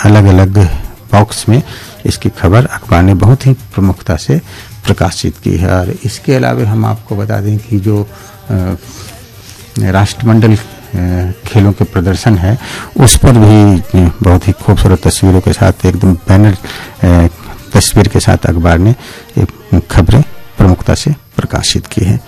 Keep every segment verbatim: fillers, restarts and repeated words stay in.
अलग अलग बॉक्स में इसकी खबर अखबार ने बहुत ही प्रमुखता से प्रकाशित की है। और इसके अलावा हम आपको बता दें कि जो राष्ट्रमंडल खेलों के प्रदर्शन है उस पर भी बहुत ही खूबसूरत तस्वीरों के साथ एकदम बैनर तस्वीर के साथ अखबार ने खबरें प्रमुखता से प्रकाशित की है।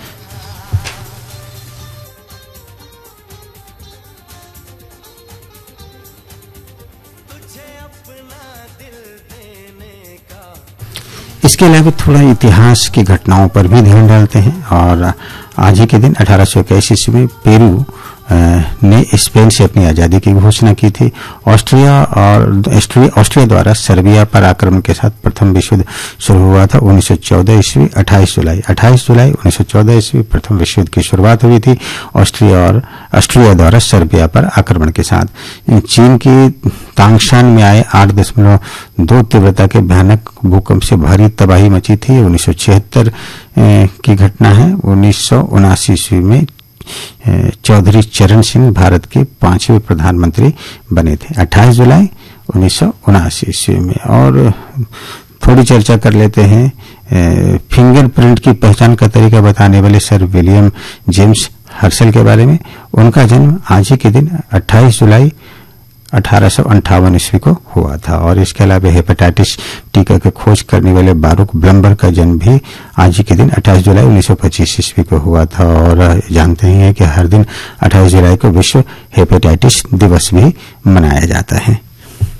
इसके अलावा थोड़ा इतिहास की घटनाओं पर भी ध्यान डालते हैं। और आज ही के दिन अठारह सौ इक्यासी ईस्वी में पेरू ने स्पेन से अपनी आजादी की घोषणा की थी। ऑस्ट्रिया और ऑस्ट्रिया द्वारा सर्बिया पर आक्रमण के साथ प्रथम विश्व युद्ध शुरू हुआ था उन्नीस सौ चौदह ईस्वी अट्ठाईस जुलाई अट्ठाईस जुलाई उन्नीस सौ चौदह ईस्वी प्रथम विश्व युद्ध की शुरुआत हुई थी ऑस्ट्रिया और ऑस्ट्रिया द्वारा सर्बिया पर आक्रमण के साथ। चीन की तांगशान में आए आठ दशमलव दो तीव्रता के भयानक भूकंप से भारी तबाही मची थी। उन्नीस सौ छिहत्तर की घटना है। उन्नीस सौ उनासी ईस्वी में चौधरी चरण सिंह भारत के पांचवें प्रधानमंत्री बने थे अट्ठाईस जुलाई उन्नीस सौ उनासी ईस्वी में। और थोड़ी चर्चा कर लेते हैं फिंगरप्रिंट की पहचान का तरीका बताने वाले सर विलियम जेम्स हर्शल के बारे में। उनका जन्म आज ही के दिन अट्ठाईस जुलाई अठारह सौ अंठावन ईस्वी को हुआ था। और इसके अलावा हेपेटाइटिस टीका की खोज करने वाले बारूक ब्लम्बर का जन्म भी आज ही के दिन अट्ठाईस जुलाई उन्नीस सौ पच्चीस ईस्वी को हुआ था। और जानते ही हैं कि हर दिन अट्ठाईस जुलाई को विश्व हेपेटाइटिस दिवस भी मनाया जाता है।